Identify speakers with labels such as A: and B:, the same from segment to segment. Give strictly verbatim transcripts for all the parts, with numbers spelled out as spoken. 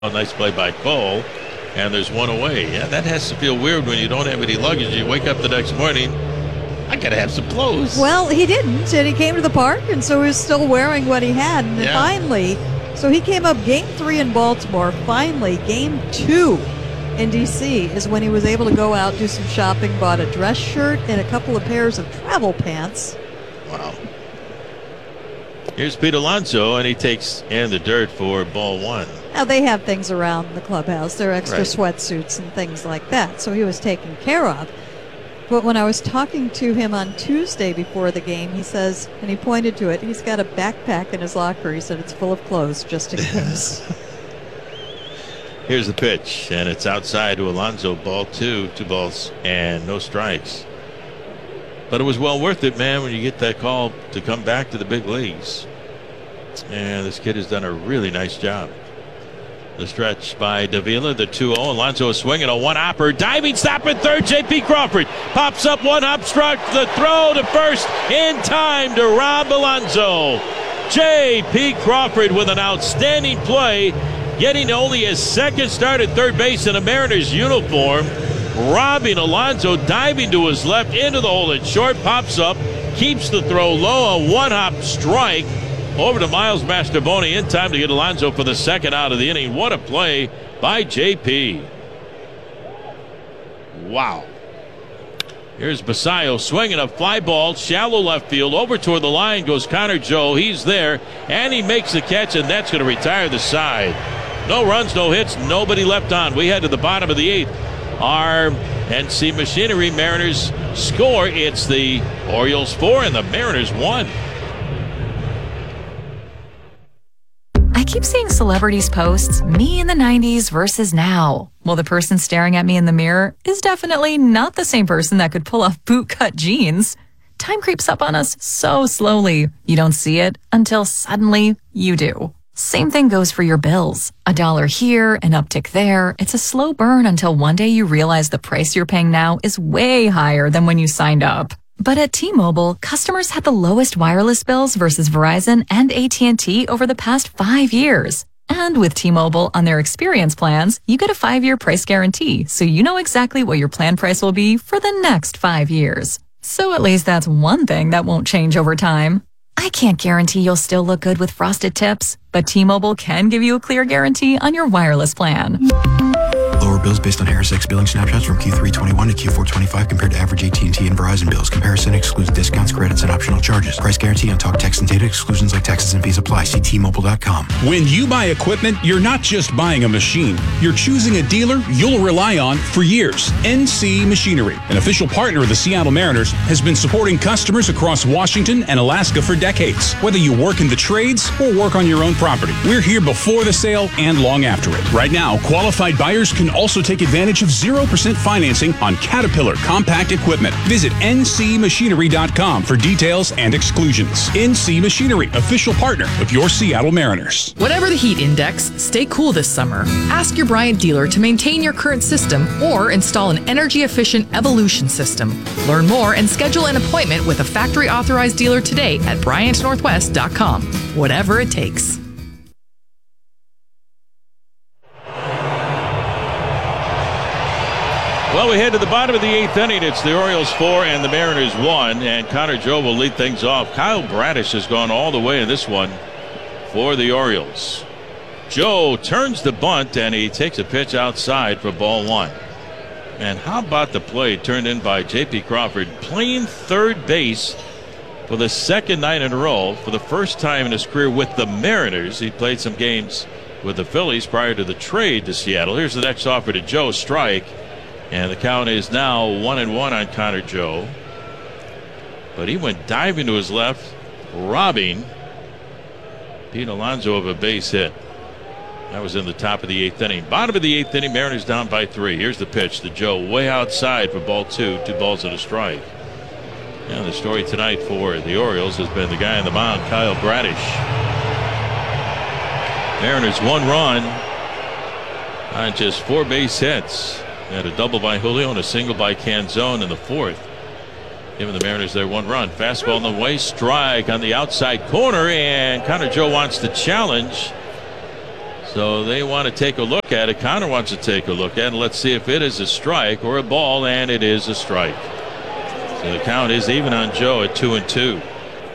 A: Nice play by Cole, and there's one away. Yeah, that has to feel weird when you don't have any luggage. You wake up the next morning, I gotta have some clothes.
B: Well, he didn't, and he came to the park, and so he was still wearing what he had. And
A: yeah.
B: finally, so he came up game three in Baltimore. Finally, game two in D C is when he was able to go out, do some shopping, bought a dress shirt and a couple of pairs of travel pants.
A: Wow. Here's Pete Alonso, and he takes in the dirt for ball one.
B: Now, they have things around the clubhouse. There are extra
A: right.
B: sweatsuits and things like that, so he was taken care of. But when I was talking to him on Tuesday before the game, he says, and he pointed to it, he's got a backpack in his locker. He said it's full of clothes just in case.
A: Here's the pitch, and it's outside to Alonso. Ball two, two balls, and no strikes. But it was well worth it, man, when you get that call to come back to the big leagues. And this kid has done a really nice job. The stretch by Davila, the two oh. Alonso is swinging a one-hopper. Diving stop at third. J P Crawford pops up one hop, struck the throw to first in time to Rob Alonso. J P Crawford with an outstanding play, getting to only his second start at third base in a Mariners uniform. Robbing Alonso, diving to his left into the hole at short, pops up, keeps the throw low, a one-hop strike over to Miles Mastrobuoni in time to get Alonso for the second out of the inning. What a play by J P. Wow. Here's Basayo swinging a fly ball, shallow left field, over toward the line goes Connor Joe. He's there, and he makes the catch, and that's going to retire the side. No runs, no hits, nobody left on. We head to the bottom of the eighth. Our N C Machinery Mariners score. It's the Orioles four and the Mariners one.
C: I keep seeing celebrities post me in the nineties versus now. Well, the person staring at me in the mirror is definitely not the same person that could pull off bootcut jeans. Time creeps up on us so slowly. You don't see it until suddenly you do. Same thing goes for your bills. A dollar here, an uptick there. It's a slow burn until one day you realize the price you're paying now is way higher than when you signed up. But at T-Mobile, customers had the lowest wireless bills versus Verizon and A T and T over the past five years. And with T-Mobile on their experience plans, you get a five-year price guarantee, so you know exactly what your plan price will be for the next five years. So at least that's one thing that won't change over time. I can't guarantee you'll still look good with frosted tips, but T-Mobile can give you a clear guarantee on your wireless plan.
D: Lower bills based on Harris X billing snapshots from Q three twenty-one to Q four twenty-five compared to average A T and T and Verizon bills. Comparison excludes discounts, credits, and optional charges. Price guarantee on talk, text, and data exclusions like taxes and fees apply. See T Mobile dot com.
E: When you buy equipment, you're not just buying a machine. You're choosing a dealer you'll rely on for years. N C Machinery, an official partner of the Seattle Mariners, has been supporting customers across Washington and Alaska for decades. Whether you work in the trades or work on your own property, we're here before the sale and long after it. Right now, qualified buyers can also take advantage of zero percent financing on Caterpillar compact equipment. Visit N C machinery dot com for details and exclusions. N C Machinery, official partner of your Seattle Mariners.
F: Whatever the heat index, stay cool this summer. Ask your Bryant dealer to maintain your current system or install an energy-efficient Evolution system. Learn more and schedule an appointment with a factory-authorized dealer today at Bryant Northwest dot com. Whatever it takes.
A: Well, we head to the bottom of the eighth inning. It's the Orioles four and the Mariners one, and Connor Joe will lead things off. Kyle Bradish has gone all the way in this one for the Orioles. Joe turns the bunt, and he takes a pitch outside for ball one. And how about the play turned in by J P Crawford, playing third base for the second night in a row for the first time in his career with the Mariners. He played some games with the Phillies prior to the trade to Seattle. Here's the next offer to Joe, strike. And the count is now one and one on Connor Joe. But he went diving to his left, robbing Pete Alonso of a base hit. That was in the top of the eighth inning. Bottom of the eighth inning, Mariners down by three. Here's the pitch to Joe, way outside for ball two. Two balls and a strike. And the story tonight for the Orioles has been the guy on the mound, Kyle Bradish. Mariners one run on just four base hits. And a double by Julio and a single by Canzone in the fourth, giving the Mariners their one run. Fastball in the way, strike on the outside corner, and Connor Joe wants to challenge. So they want to take a look at it. Connor wants to take a look at it. Let's see if it is a strike or a ball, and it is a strike. So the count is even on Joe at two and two.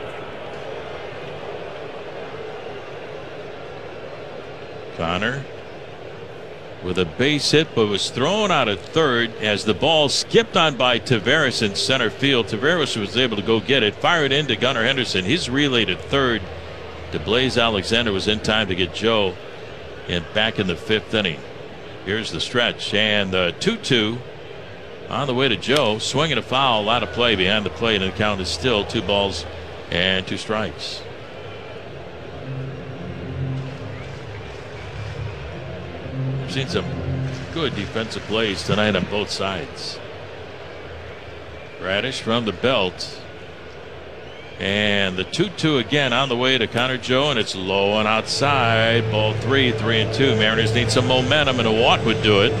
A: Connor with a base hit, but was thrown out at third as the ball skipped on by Taveras in center field. Taveras was able to go get it, fire it into Gunnar Henderson. His relay to third to Blaze Alexander was in time to get Joe in back in the fifth inning. Here's the stretch, and the two two on the way to Joe, swinging a foul, out of play behind the plate, and the count is still two balls and two strikes. We've seen some good defensive plays tonight on both sides. Bradish from the belt, and the two two again on the way to Connor Joe, and it's low and outside. Ball three, three and two. Mariners need some momentum, and a walk would do it.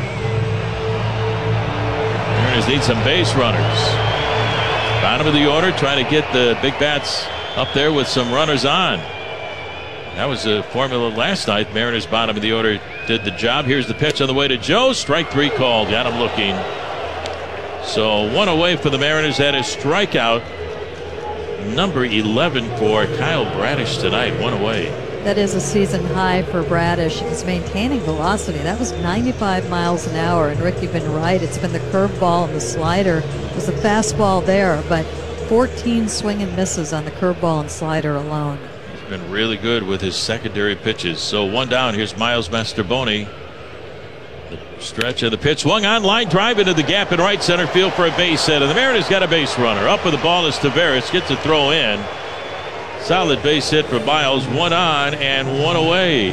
A: Mariners need some base runners. Bottom of the order, trying to get the big bats up there with some runners on. That was the formula last night. Mariners bottom of the order did the job. Here's the pitch on the way to Joe. Strike three called. Got him looking. So one away for the Mariners. That is strikeout number eleven for Kyle Bradish tonight. One away.
B: That is a season high for Bradish. He's maintaining velocity. That was ninety-five miles an hour. And Rick, you've been right. It's been the curveball and the slider. It was the fastball there, but fourteen swing and misses on the curveball and slider alone.
A: He's been really good with his secondary pitches. So one down. Here's Miles Mastrobuoni. The stretch of the pitch. Swung on, line drive into the gap in right center field for a base hit. And the Mariners got a base runner. Up with the ball is Taveras. Gets a throw in. Solid base hit for Miles. One on and one away.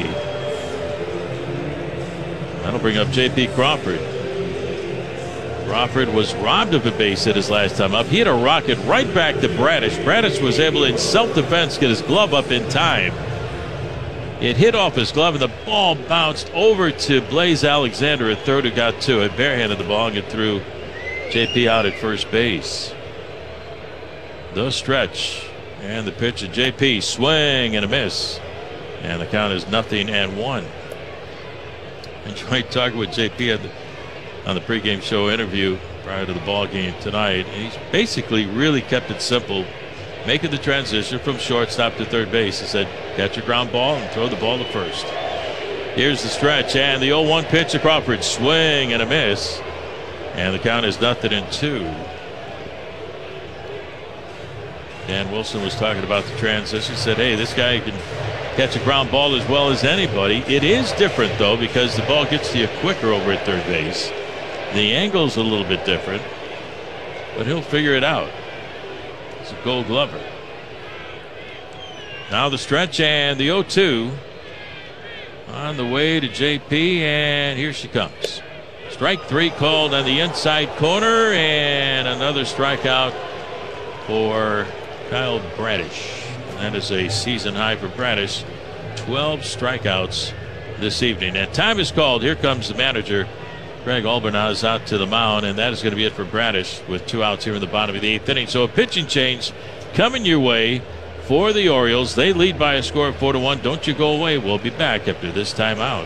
A: That'll bring up J P Crawford. Crawford was robbed of a base hit his last time up. He had a rocket right back to Bradish. Bradish was able to, in self-defense, get his glove up in time. It hit off his glove, and the ball bounced over to Blaze Alexander at third, who got to it, barehanded the ball, and get through J P out at first base. The stretch and the pitch at J P. Swing and a miss, and the count is nothing and one. Enjoyed talking with J P at the, on the pregame show interview prior to the ball game tonight. He's basically really kept it simple, making the transition from shortstop to third base. He said, catch a ground ball and throw the ball to first. Here's the stretch and the oh one pitch to Crawford. Swing and a miss, and the count is nothing and two. Dan Wilson was talking about the transition. He said, hey, this guy can catch a ground ball as well as anybody. It is different, though, because the ball gets to you quicker over at third base. The angle's a little bit different, but he'll figure it out. He's a Gold Glover. Now the stretch and the oh two on the way to J P, and here she comes. Strike three called on the inside corner, and another strikeout for Kyle Bradish. That is a season high for Bradish. twelve strikeouts this evening. And time is called. Here comes the manager. Greg Albernaz out to the mound, and that is going to be it for Bradish with two outs here in the bottom of the eighth inning. So a pitching change coming your way for the Orioles. They lead by a score of four to one. Don't you go away. We'll be back after this timeout.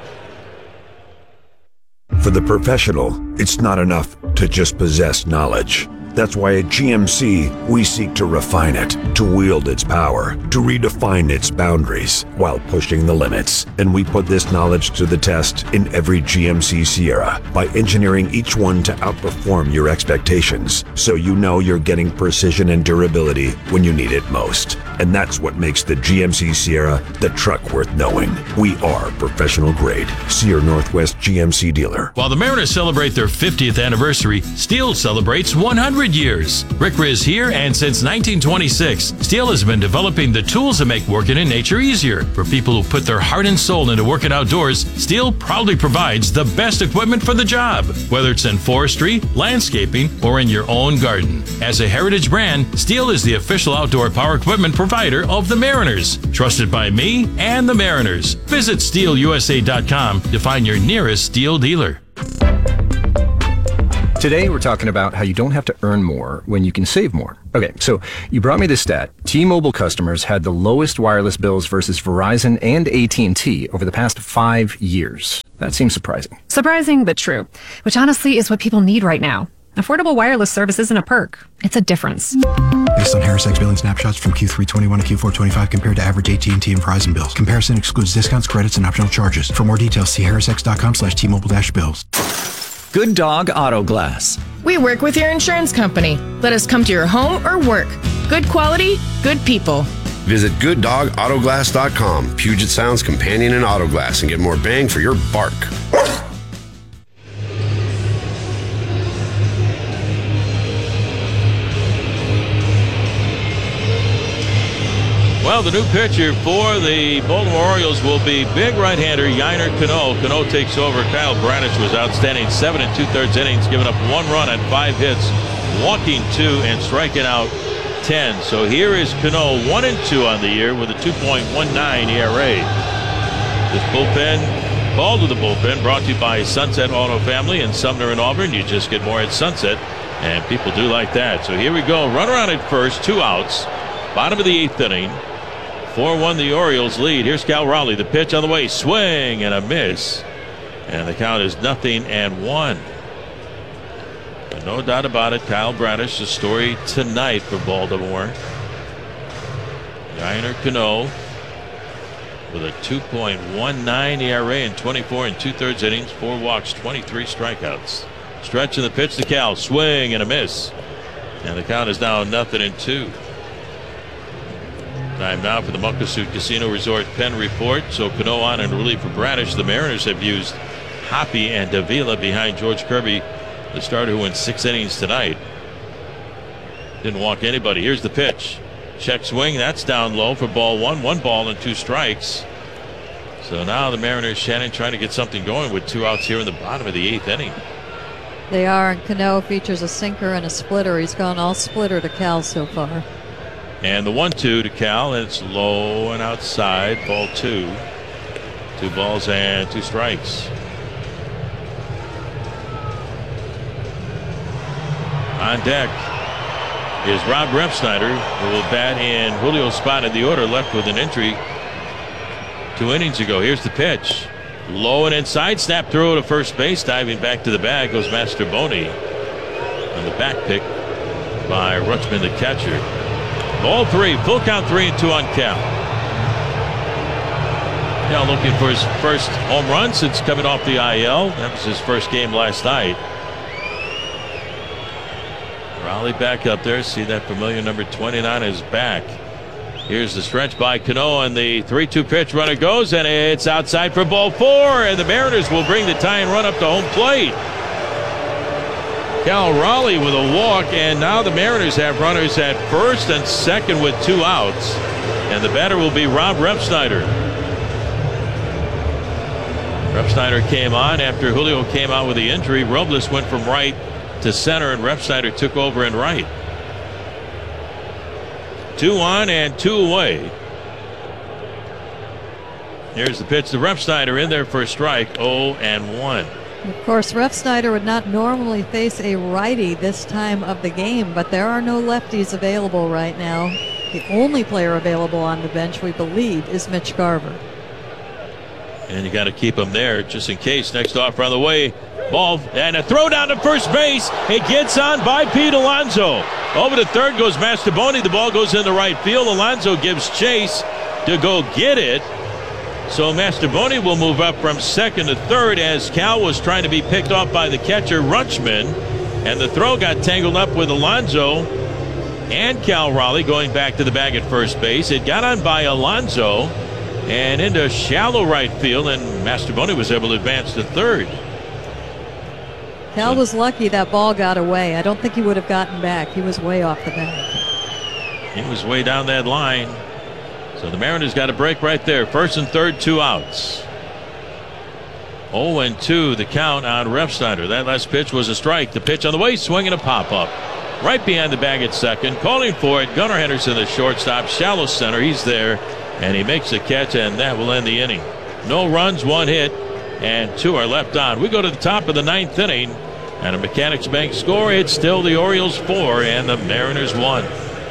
G: For the professional, it's not enough to just possess knowledge. That's why at G M C, we seek to refine it, to wield its power, to redefine its boundaries while pushing the limits. And we put this knowledge to the test in every G M C Sierra by engineering each one to outperform your expectations, so you know you're getting precision and durability when you need it most. And that's what makes the G M C Sierra the truck worth knowing. We are professional grade. See your Northwest G M C dealer.
A: While the Mariners celebrate their fiftieth anniversary, Steel celebrates one hundred years. Rick Riz here, and since nineteen twenty-six, Steel has been developing the tools that make working in nature easier. For people who put their heart and soul into working outdoors, Steel proudly provides the best equipment for the job, whether it's in forestry, landscaping, or in your own garden. As a heritage brand, Steel is the official outdoor power equipment provider of the Mariners, trusted by me and the Mariners. Visit steel u s a dot com to find your nearest Steel dealer.
H: Today, we're talking about how you don't have to earn more when you can save more. Okay, so you brought me this stat. T-Mobile customers had the lowest wireless bills versus Verizon and A T and T over the past five years. That seems surprising.
I: Surprising, but true. Which honestly is what people need right now. Affordable wireless service isn't a perk. It's a difference.
D: Based on Harris X billing snapshots from Q three twenty-one to Q four twenty-five compared to average A T and T and Verizon bills. Comparison excludes discounts, credits, and optional charges. For more details, see harrisx.com slash T-Mobile dash bills.
J: Good Dog Auto Glass.
K: We work with your insurance company. Let us come to your home or work. Good quality, good people.
L: Visit good dog auto glass dot com, Puget Sound's companion in auto glass, and get more bang for your bark.
A: Well, the new pitcher for the Baltimore Orioles will be big right-hander Yennier Cano. Cano takes over. Kyle Bradish was outstanding. Seven and two-thirds innings, giving up one run on five hits, walking two, and striking out ten. So here is Cano, one and two on the year with a two point one nine E R A. This bullpen, ball to the bullpen, brought to you by Sunset Auto Family in Sumner and Auburn. You just get more at Sunset, and people do like that. So here we go. Runner on at first, two outs. Bottom of the eighth inning. four one the Orioles lead. Here's Cal Raleigh. The pitch on the way. Swing and a miss. And the count is nothing and one. But no doubt about it, Kyle Bradish, the story tonight for Baltimore. Yennier Cano with a two point one nine E R A in twenty-four and two-thirds innings. Four walks, twenty-three strikeouts. Stretch in the pitch to Cal. Swing and a miss. And the count is now nothing and two. Time now for the Muckleshoot Casino Resort Penn Report. So Cano on in relief for Bradish. The Mariners have used Hoppy and Davila behind George Kirby, the starter who went six innings tonight. Didn't walk anybody. Here's the pitch. Check swing. That's down low for ball one. One ball and two strikes. So now the Mariners, Shannon, trying to get something going with two outs here in the bottom of the eighth inning.
B: They are, and Cano features a sinker and a splitter. He's gone all splitter to Cal so far.
A: And the one two to Cal, and it's low and outside. Ball two. Two balls and two strikes. On deck is Rob Refsnyder, who will bat in Julio's spot in the order, left with an injury two innings ago. Here's the pitch. Low and inside. Snap throw to first base. Diving back to the bag goes Mastrobuoni. On the back pick by Rutschman, the catcher. Ball three, full count, three and two on Cal. Cal looking for his first home run since coming off the I L. That was his first game last night. Raleigh back up there. See that familiar number twenty-nine is back. Here's the stretch by Cano, and the three two pitch. Runner goes, and it's outside for ball four, and the Mariners will bring the tying run up to home plate. Cal Raleigh with a walk, and now the Mariners have runners at first and second with two outs. And the batter will be Rob Refsnyder. Refsnyder came on after Julio came out with the injury. Robles went from right to center, and Refsnyder took over in right. Two on and two away. Here's the pitch to Refsnyder, in there for a strike. oh and one.
B: Of course, Refsnyder would not normally face a righty this time of the game, but there are no lefties available right now. The only player available on the bench, we believe, is Mitch Garver.
A: And you got to keep him there just in case. Next offer on the way. Ball and a throw down to first base. It gets on by Pete Alonso. Over to third goes Mastrobuoni. The ball goes into right field. Alonso gives chase to go get it. So Mastrobuoni will move up from second to third as Cal was trying to be picked off by the catcher Rutschman, and the throw got tangled up with Alonso and Cal Raleigh going back to the bag at first base. It got on by Alonso and into shallow right field, and Mastrobuoni was able to advance to third.
B: Cal was lucky that ball got away. I don't think he would have gotten back. He was way off the bag.
A: He was way down that line. So the Mariners got a break right there. First and third, two outs. oh and two the count on Refsnyder. That last pitch was a strike. The pitch on the way, swinging a pop-up. Right behind the bag at second. Calling for it, Gunnar Henderson, the shortstop. Shallow center, he's there. And he makes the catch, and that will end the inning. No runs, one hit, and two are left on. We go to the top of the ninth inning. And a Mechanics Bank score, it's still the Orioles four and the Mariners one.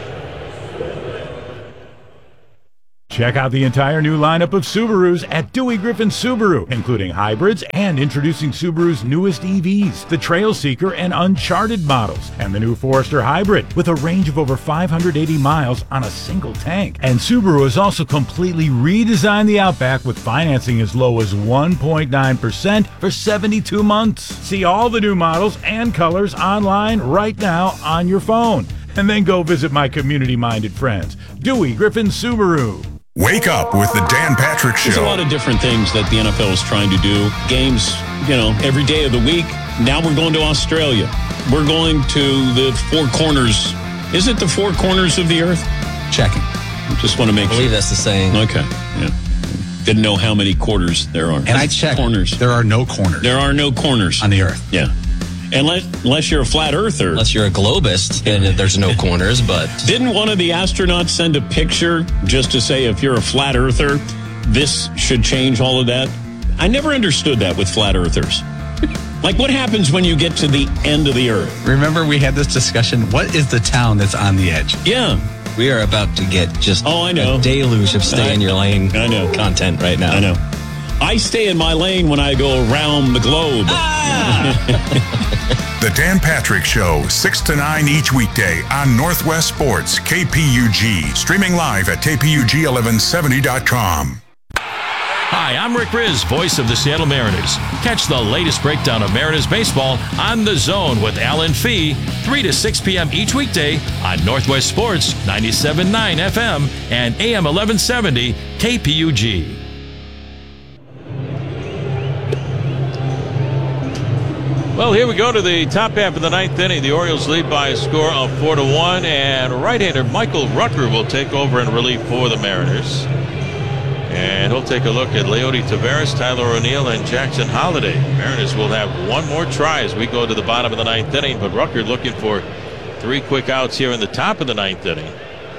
M: Check out the entire new lineup of Subarus at Dewey Griffin Subaru, including hybrids and introducing Subaru's newest E Vs, the Trail Seeker and Uncharted models, and the new Forester Hybrid with a range of over five hundred eighty miles on a single tank. And Subaru has also completely redesigned the Outback with financing as low as one point nine percent for seventy-two months. See all the new models and colors online right now on your phone. And then go visit my community-minded friends, Dewey Griffin Subaru.
N: Wake up with the Dan Patrick Show.
E: There's a lot of different things that the N F L is trying to do. Games, you know, every day of the week. Now we're going to Australia. We're going to the four corners. Is it the four corners of the earth? Checking. Just want to make sure.
O: I believe that's the saying.
E: Okay. Yeah. Didn't know how many quarters there are.
O: And I checked.
E: Corners.
N: There are no corners.
E: There are no corners.
N: On the earth.
E: Yeah. Unless, unless you're a flat earther.
O: Unless you're a globist, then there's no corners, but...
E: Didn't one of the astronauts send a picture just to say if you're a flat earther, this should change all of that? I never understood that with flat earthers. Like, what happens when you get to the end of the earth?
P: Remember we had this discussion? What is the town that's on the edge?
E: Yeah.
O: We are about to get just
E: oh, I know.
O: a deluge of stay
E: I,
O: in your lane
E: I know.
O: content right now.
E: I know. I stay in my lane when I go around the globe.
O: Ah!
N: The Dan Patrick Show, six to nine each weekday on Northwest Sports, K P U G. Streaming live at K P U G eleven seventy dot com.
A: Hi, I'm Rick Riz, voice of the Seattle Mariners. Catch the latest breakdown of Mariners baseball on The Zone with Alan Fee, three to six p.m. each weekday on Northwest Sports, ninety-seven point nine F M and A M eleven seventy K P U G. Well, here we go to the top half of the ninth inning. The Orioles lead by a score of four to one, and right-hander Michael Rucker will take over in relief for the Mariners. And he'll take a look at Leody Taveras, Tyler O'Neill, and Jackson Holliday. Mariners will have one more try as we go to the bottom of the ninth inning, but Rucker looking for three quick outs here in the top of the ninth inning.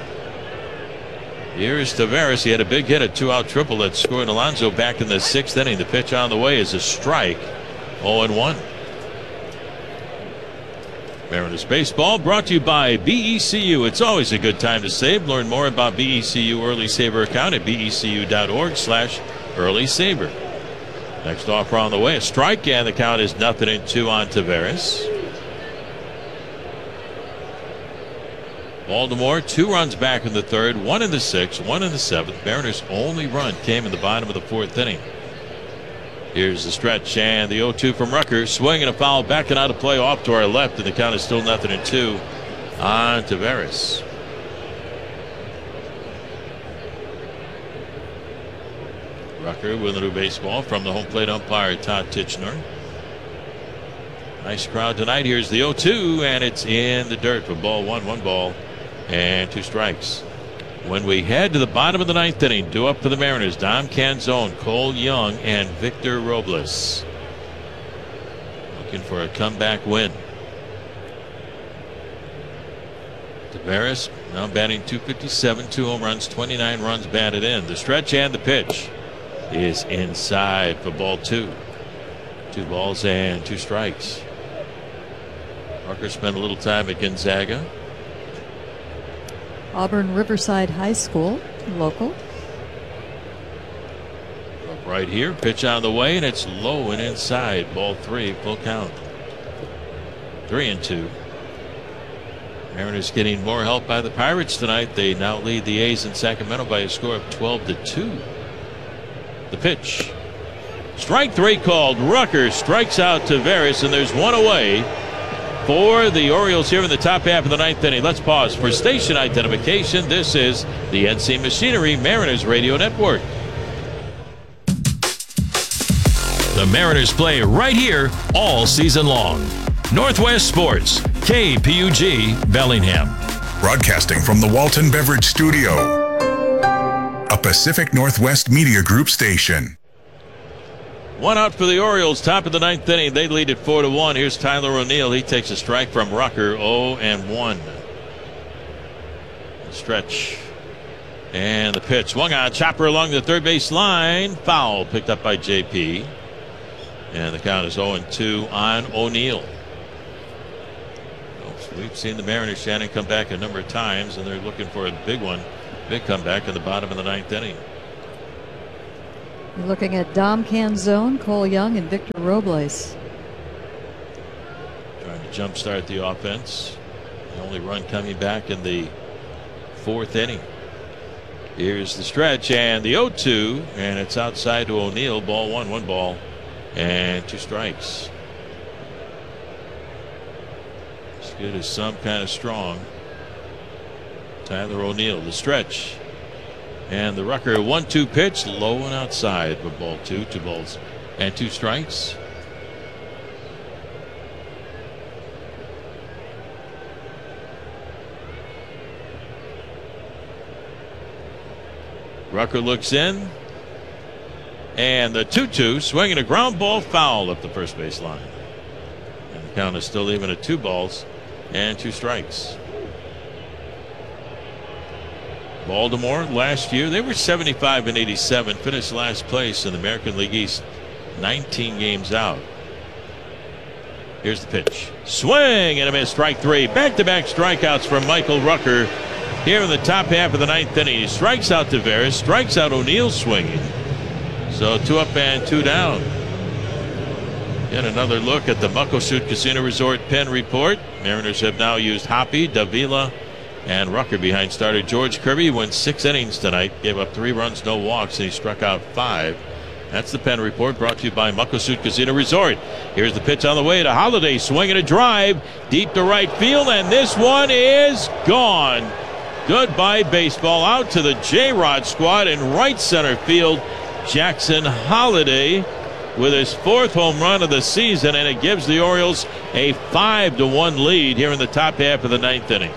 A: Here's Taveras. He had a big hit, a two-out triple that scored Alonso back in the sixth inning. The pitch on the way is a strike, oh and one. Mariners baseball brought to you by B E C U. It's always a good time to save. Learn more about B E C U Early Saver account at becu.org slash early saver. Next offer on the way, a strike, and the count is nothing in two on Taveras. Baltimore, two runs back in the third, one in the sixth, one in the seventh. Mariners' only run came in the bottom of the fourth inning. Here's the stretch and the oh two from Rucker. Swing and a foul, backing out of play off to our left, and the count is still nothing in two on Taveras. Rucker with a new baseball from the home plate umpire Todd Tichenor. Nice crowd tonight. Here's the oh two, and it's in the dirt for ball one, one ball, and two strikes. When we head to the bottom of the ninth inning, due up for the Mariners, Dom Canzone, Cole Young, and Victor Robles. Looking for a comeback win. Taveras now batting two fifty-seven, two home runs, twenty-nine runs batted in. The stretch and the pitch is inside for ball two. Two balls and two strikes. Rucker spent a little time at Gonzaga.
B: Auburn Riverside High School, local.
A: Up right here, pitch on the way, and it's low and inside. Ball three, full count. Three and two. Mariners getting more help by the Pirates tonight. They now lead the A's in Sacramento by a score of twelve to two. The pitch. Strike three called. Rucker strikes out Taveras, and there's one away for the Orioles here in the top half of the ninth inning. Let's pause for station identification. This is the N C Machinery Mariners Radio Network. The Mariners play right here all season long. Northwest Sports, K P U G, Bellingham.
N: Broadcasting from the Walton Beverage Studio, a Pacific Northwest Media Group station.
A: One out for the Orioles, top of the ninth inning. They lead it four to one. Here's Tyler O'Neill. He takes a strike from Rucker, oh and one. Stretch. And the pitch. Swung on, chopper along the third base line. Foul picked up by J P. And the count is oh and two on O'Neill. We've seen the Mariners, Shannon, come back a number of times, and they're looking for a big one, big comeback in the bottom of the ninth inning.
B: You're looking at Dom Canzone, Cole Young, and Victor Robles.
A: Trying to jumpstart the offense. The only run coming back in the fourth inning. Here's the stretch and the oh two, and it's outside to O'Neill. Ball one, one ball, and two strikes. As good as some, kind of strong. Tyler O'Neill, the stretch. And the Rucker one two pitch, low and outside for ball two, two balls and two strikes. Rucker looks in. And the two two, swinging a ground ball foul up the first base line. And the count is still even at two balls and two strikes. Baltimore last year, they were seventy-five and eighty-seven, finished last place in the American League East, nineteen games out. Here's the pitch. Swing and a miss, strike three. Back-to-back strikeouts from Michael Rucker here in the top half of the ninth inning. He strikes out Taveras, strikes out O'Neill swinging. So two up and two down. Get another look at the Muckleshoot Casino Resort Pen report. Mariners have now used Hoppy, Davila, and Rucker behind starter George Kirby. He went six innings tonight, gave up three runs, no walks, and he struck out five. That's the Pen report, brought to you by Muckleshoot Casino Resort. Here's the pitch on the way to Holiday, swinging a drive deep to right field, and this one is gone. Goodbye baseball, out to the J-Rod squad in right center field. Jackson Holiday with his fourth home run of the season, and it gives the Orioles a five to one lead here in the top half of the ninth inning.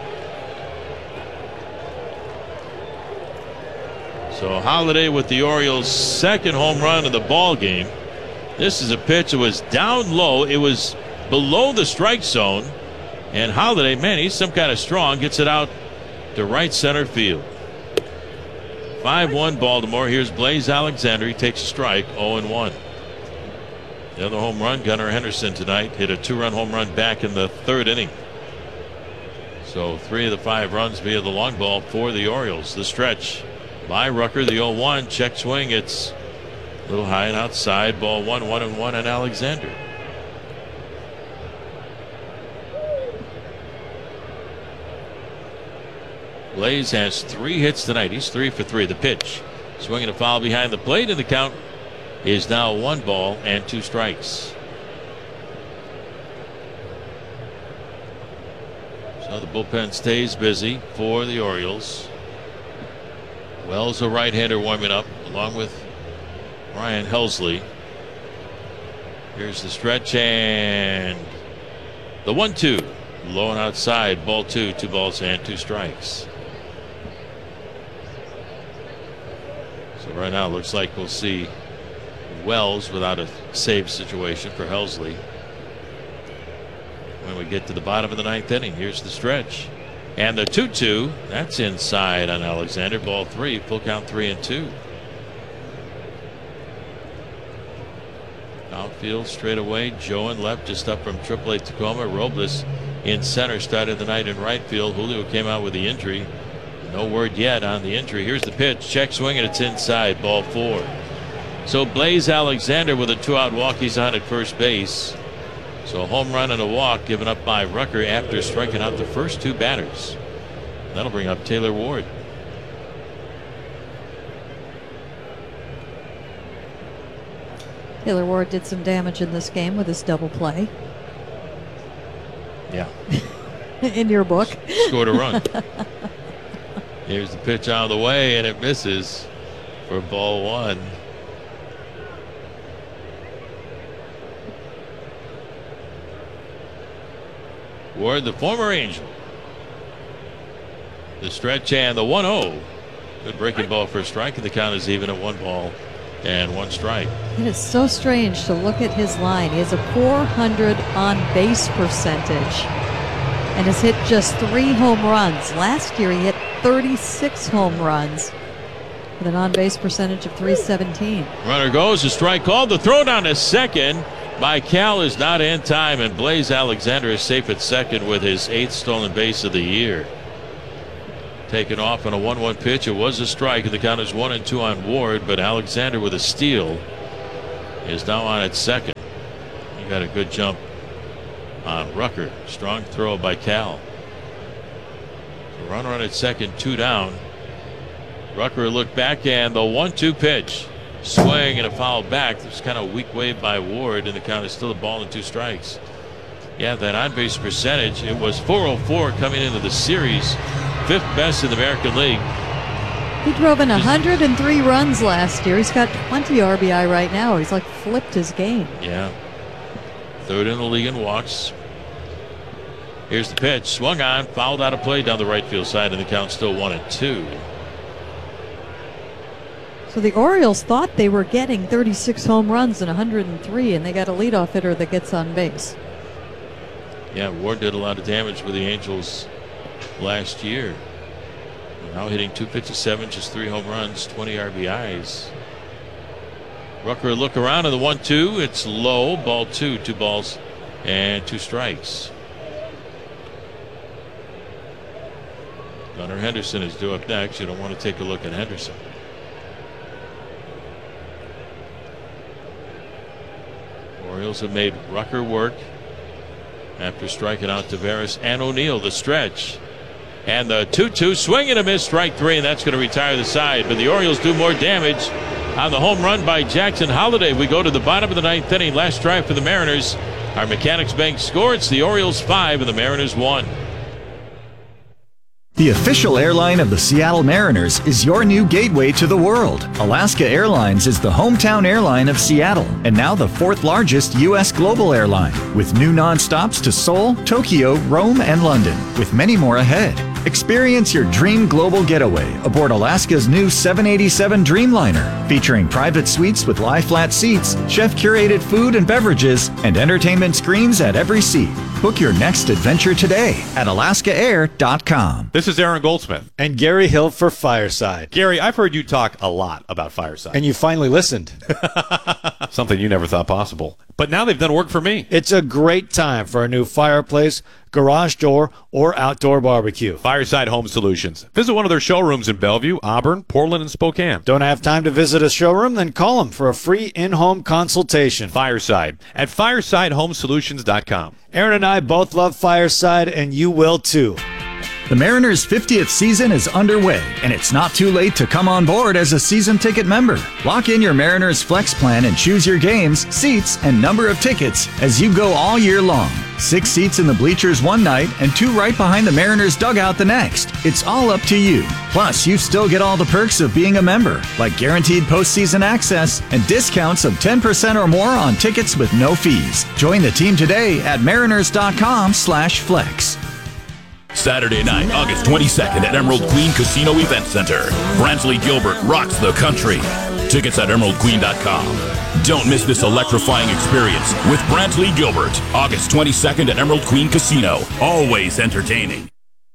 A: So Holiday with the Orioles' second home run of the ball game. This is a pitch that was down low. It was below the strike zone. And Holiday, man, he's some kind of strong, gets it out to right center field. five one Baltimore. Here's Blaze Alexander. He takes a strike, oh and one. The other home run, Gunnar Henderson tonight, hit a two-run home run back in the third inning. So three of the five runs via the long ball for the Orioles. The stretch by Rucker, the oh one, check swing. It's a little high and outside. Ball one, one and one on Alexander. Blaze has three hits tonight. He's three for three. The pitch, swinging a foul behind the plate, and the count is now one ball and two strikes. So the bullpen stays busy for the Orioles. Wells, a right-hander, warming up along with Ryan Helsley. Here's the stretch and the one two, low and outside. Ball two, two balls and two strikes. So right now it looks like we'll see Wells without a save situation for Helsley when we get to the bottom of the ninth inning. Here's the stretch. And the two two, that's inside on Alexander. Ball three, full count, three and two. Outfield straight away. Joe in left, just up from triple A Tacoma. Robles in center, started the night in right field. Julio came out with the injury. No word yet on the injury. Here's the pitch. Check swing, and it's inside. Ball four. So Blaze Alexander with a two-out walk. He's on at first base. So a home run and a walk given up by Rucker after striking out the first two batters. That'll bring up Taylor Ward.
B: Taylor Ward did some damage in this game with his double play.
A: Yeah.
B: In your book.
A: Scored a run. Here's the pitch out of the way, and it misses for ball one. Ward, the former Angel. The stretch and the one oh. Good breaking ball for a strike, and the count is even at one ball and one strike.
B: It is so strange to look at his line. He has a four hundred on base percentage and has hit just three home runs. Last year he hit thirty-six home runs with an on base percentage of three seventeen.
A: Runner goes, a strike called. The throw down to second. by Cal is not in time, and Blaze Alexander is safe at second with his eighth stolen base of the year. Taken off on a one one pitch. It was a strike, and the count is one and two on Ward, but Alexander with a steal is now on at second. He got a good jump on Rucker. Strong throw by Cal. So runner on at second, two down. Rucker looked back, and the one two pitch. Swing and a foul back. There's kind of a weak wave by Ward, and the count is still a ball and two strikes. Yeah, that on-base percentage, it was four oh four coming into the series, fifth best in the American League.
B: He drove in one hundred three runs last year. He's got twenty R B I right now. He's like flipped his game.
A: Yeah. Third in the league in walks. Here's the pitch. Swung on, fouled out of play down the right field side, and the count still one and two.
B: So the Orioles thought they were getting thirty-six home runs and one hundred three, and they got a leadoff hitter that gets on base.
A: Yeah, Ward did a lot of damage with the Angels last year. Now hitting two fifty-seven, just three home runs, twenty R B Is. Rucker a look around in the one two. It's low. Ball two. Two balls and two strikes. Gunnar Henderson is due up next. You don't want to take a look at Henderson. Orioles have made Rucker work after striking out Tavares and O'Neill. The stretch. And the two two swing and a miss, strike three, and that's going to retire the side. But the Orioles do more damage on the home run by Jackson Holliday. We go to the bottom of the ninth inning. Last drive for the Mariners. Our Mechanics Bank score. It's the Orioles five and the Mariners one.
J: The official airline of the Seattle Mariners is your new gateway to the world. Alaska Airlines is the hometown airline of Seattle and now the fourth largest U S global airline, with new nonstops to Seoul, Tokyo, Rome, and London, with many more ahead. Experience your dream global getaway aboard Alaska's new seven eighty-seven Dreamliner, featuring private suites with lie-flat seats, chef-curated food and beverages, and entertainment screens at every seat. Book your next adventure today at alaska air dot com.
Q: This is Aaron Goldsmith.
R: And Gary Hill for Fireside.
Q: Gary, I've heard you talk a lot about Fireside.
R: And you finally listened.
Q: Something you never thought possible. But now they've done work for me.
R: It's a great time for a new fireplace, garage door, or outdoor barbecue.
Q: Fireside Home Solutions. Visit one of their showrooms in Bellevue, Auburn, Portland, and Spokane.
R: Don't have time to visit a showroom? Then call them for a free in-home consultation.
Q: Fireside at fireside home solutions dot com.
R: Aaron and I both love Fireside, and you will too.
J: The Mariners' fiftieth season is underway, and it's not too late to come on board as a season ticket member. Lock in your Mariners Flex plan and choose your games, seats, and number of tickets as you go all year long. Six seats in the bleachers one night and two right behind the Mariners dugout the next. It's all up to you. Plus, you still get all the perks of being a member, like guaranteed postseason access and discounts of ten percent or more on tickets with no fees. Join the team today at mariners dot com slash flex.
S: Saturday night, August twenty-second at Emerald Queen Casino Event Center. Brantley Gilbert rocks the country. Tickets at emerald queen dot com. Don't miss this electrifying experience with Brantley Gilbert. August twenty-second at Emerald Queen Casino. Always entertaining.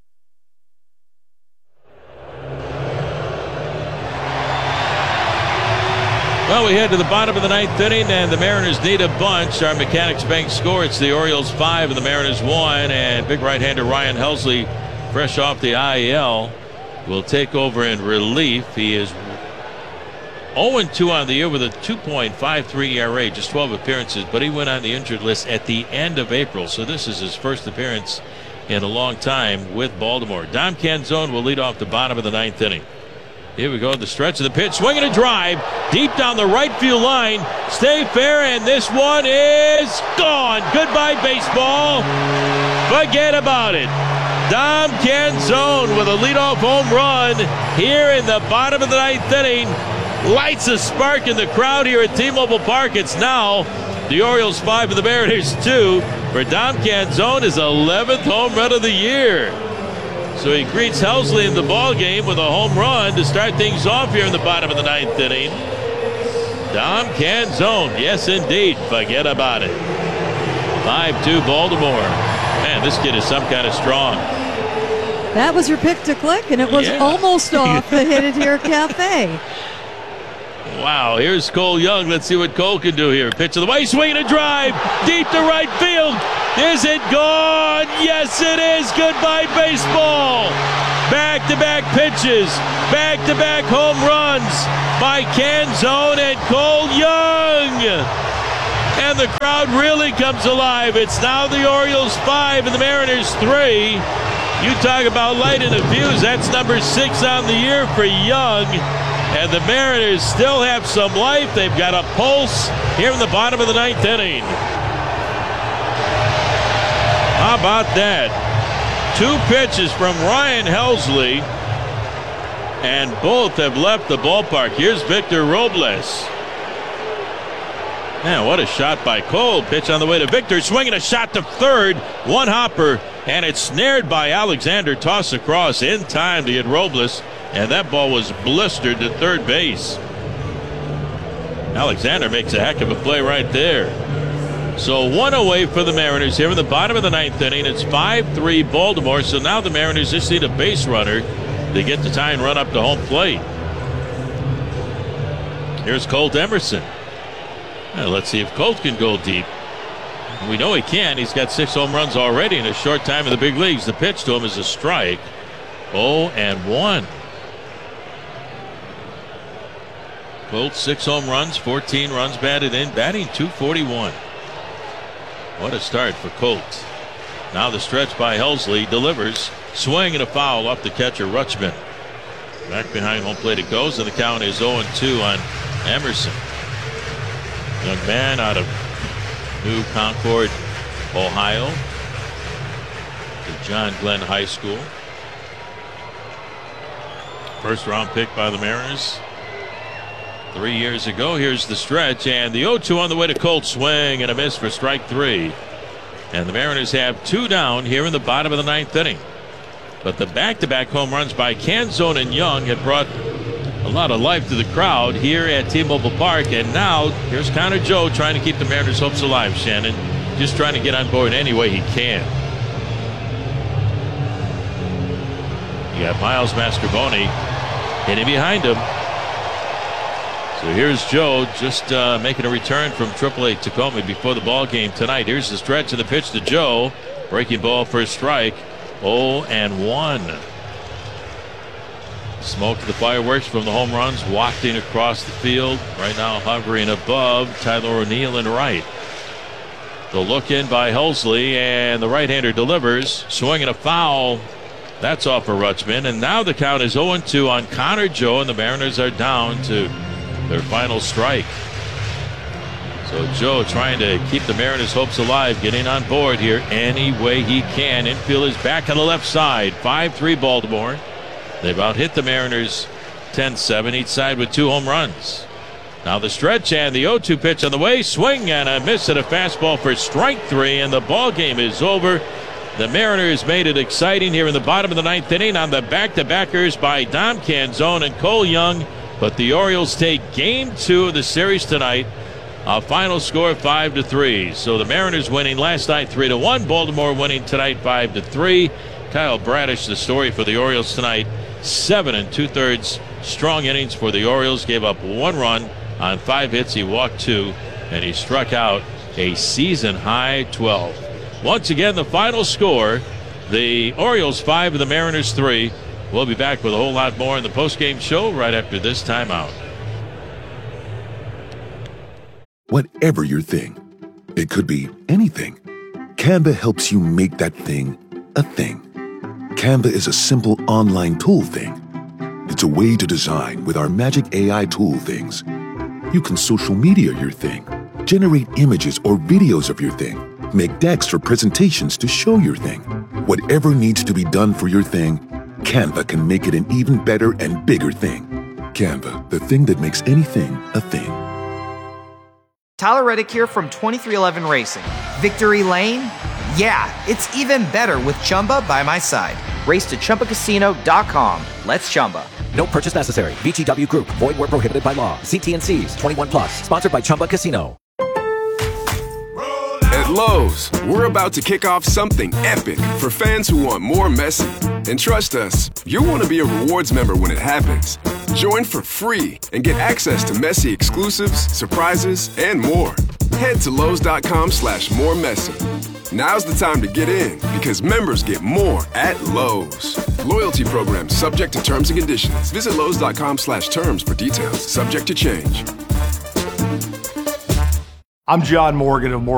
A: Well, we head to the bottom of the ninth inning, and the Mariners need a bunch. Our Mechanics Bank score, it's the Orioles five and the Mariners one. And big right-hander Ryan Helsley, fresh off the I L, will take over in relief. He is oh and two on the year with a two point five three E R A, just twelve appearances, but he went on the injured list at the end of April, so this is his first appearance in a long time with Baltimore. Dom Canzone will lead off the bottom of the ninth inning. Here we go, the stretch of the pitch, swinging a drive deep down the right field line. Stay fair, and this one is gone. Goodbye, baseball. Forget about it. Dom Canzone with a leadoff home run here in the bottom of the ninth inning. Lights a spark in the crowd here at T-Mobile Park. It's now the Orioles five and the Mariners two for Dom Canzone, his eleventh home run of the year. So he greets Helsley in the ball game with a home run to start things off here in the bottom of the ninth inning. Dom Canzone, yes indeed, forget about it. five two Baltimore. Man, this kid is some kind of strong.
B: That was your pick to click, and it was
A: yeah.
B: almost off the Hit It Here Cafe.
A: Wow, here's Cole Young. Let's see what Cole can do here. Pitch of the way, swing and a drive. Deep to right field. Is it gone? Yes, it is. Goodbye, baseball. Back-to-back pitches. Back-to-back home runs by Canzone and Cole Young. And the crowd really comes alive. It's now the Orioles five and the Mariners three. You talk about lighting the fuse. That's number six on the year for Young. And the Mariners still have some life. They've got a pulse here in the bottom of the ninth inning. How about that? Two pitches from Ryan Helsley, and both have left the ballpark. Here's Victor Robles. Man, what a shot by Cole. Pitch on the way to Victor. Swinging a shot to third. One hopper, and it's snared by Alexander. Toss across in time to get Robles, and that ball was blistered to third base. Alexander makes a heck of a play right there. So one away for the Mariners here in the bottom of the ninth inning. It's five three Baltimore. So now the Mariners just need a base runner to get the tie and run up to home plate. Here's Colt Emerson. Well, let's see if Colt can go deep. We know he can. He's got six home runs already in a short time in the big leagues. The pitch to him is a strike. oh and one. Colt, six home runs, fourteen runs batted in, batting two forty-one. What a start for Colt. Now the stretch by Helsley delivers. Swing and a foul off the catcher Rutschman. Back behind home plate it goes, and the count is oh and two on Emerson. Young man out of New Concord, Ohio, to John Glenn High School. First round pick by the Mariners three years ago. Here's the stretch, and the oh two on the way to Colt. Swing and a miss for strike three. And the Mariners have two down here in the bottom of the ninth inning. But the back-to-back home runs by Canzone and Young had brought a lot of life to the crowd here at T-Mobile Park. And now here's Connor Joe trying to keep the Mariners' hopes alive, Shannon. Just trying to get on board any way he can. You got Miles Mastrobuoni hitting behind him. So here's Joe just uh, making a return from triple A Tacoma before the ball game tonight. Here's the stretch and the pitch to Joe. Breaking ball for a strike. oh and one. Smoke to the fireworks from the home runs wafting across the field. Right now hovering above Tyler O'Neill and right. The look in by Helsley, and the right-hander delivers. Swinging a foul. That's off for Rutschman. And now the count is oh and two on Connor Joe, and the Mariners are down to their final strike. So Joe trying to keep the Mariners' hopes alive, getting on board here any way he can. Infield is back on the left side. five three Baltimore. They've out-hit the Mariners ten seven, each side with two home runs. Now the stretch and the oh two pitch on the way. Swing and a miss at a fastball for strike three, and the ball game is over. The Mariners made it exciting here in the bottom of the ninth inning on the back-to-backers by Dom Canzone and Cole Young. But the Orioles take game two of the series tonight. A final score five to three. So the Mariners winning last night three to one. Baltimore winning tonight five to three. Kyle Bradish, the story for the Orioles tonight. Seven and two-thirds strong innings for the Orioles. Gave up one run on five hits. He walked two, and he struck out a season-high twelve. Once again, the final score, the Orioles five and the Mariners three. We'll be back with a whole lot more in the postgame show right after this timeout.
T: Whatever your thing, it could be anything. Canva helps you make that thing a thing. Canva is a simple online tool thing. It's a way to design with our magic A I tool things. You can social media your thing, generate images or videos of your thing, make decks or presentations to show your thing. Whatever needs to be done for your thing, Canva can make it an even better and bigger thing. Canva, the thing that makes anything a thing.
U: Tyler Reddick here from twenty-three eleven Racing. Victory Lane? Yeah, it's even better with Chumba by my side. Race to Chumba Casino dot com. Let's Chumba.
V: No purchase necessary. V G W Group. Void where prohibited by law. See T and C's. twenty-one plus. Sponsored by Chumba Casino.
W: At
C: At Lowe's, we're about to kick off something epic for fans who want more Messi. And trust us, you'll want to be a rewards member when it happens. Join for free and get access to Messi exclusives, surprises, and more. Head to Lowe's.com slash more Messi. Now's the time to get in because members get more at Lowe's. Loyalty program subject to terms and conditions. Visit Lowe's.com slash terms for details. Subject to change.
F: I'm John Morgan of Morgan.